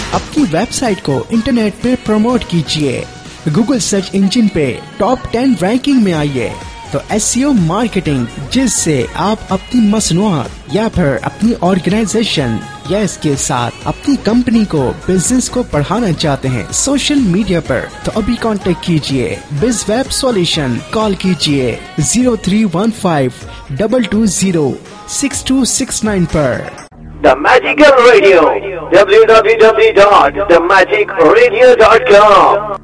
अपनी वेबसाइट को इंटरनेट पे प्रमोट कीजिए, गूगल सर्च इंजन पे टॉप 10 रैंकिंग में आइए। तो एसईओ मार्केटिंग, जिससे आप अपनी मसनूआत या फिर अपनी ऑर्गेनाइजेशन या इसके साथ अपनी कंपनी को, बिजनेस को बढ़ाना चाहते हैं सोशल मीडिया पर, तो अभी कांटेक्ट कीजिए बिजवेब सॉल्यूशन। कॉल कीजिए 0315-220-6269 पर। The Magical Radio, www.themagicradio.com